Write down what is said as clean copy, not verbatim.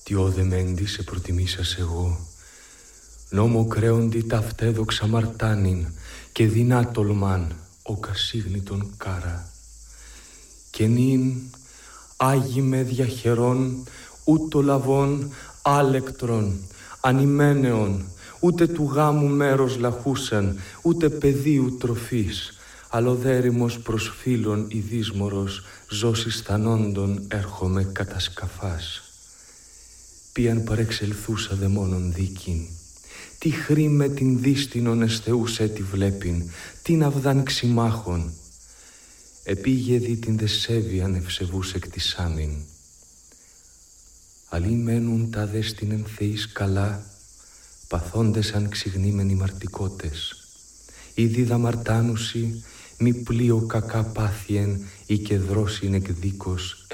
Τι όδε μέντι σε προτιμήσας εγώ, νόμο κρέοντι ταυτέδοξα μαρτάνιν και δεινά τολμάν ο κασίγνητον κάρα. Και νυν άγι με διαχερών ούτω λαβών άλεκτρον, ανημένεων, ούτε του γάμου μέρος λαχούσαν, ούτε πεδίου τροφής, αλλοδέρημος προς φίλων ειδίσμορος, ζώσης θανόντων έρχομαι κατά σκαφάς. Ποιαν παρεξελθούσα δε μόνον δίκην, τι χρήμε την δύστηνον εσθεούσε τη βλέπειν, την αυδάν ξημάχων. Επήγε δι την δεσέβιαν ευσεβούς εκτισάμιν. Αλλοί μένουν τα δέστην θεής καλά, παθώντες αν ξυγνήμενοι μαρτικότες. Ήδη δαμαρτάνουσι, μη πλοίο κακά πάθιεν ή και δρόσιν εκδίκος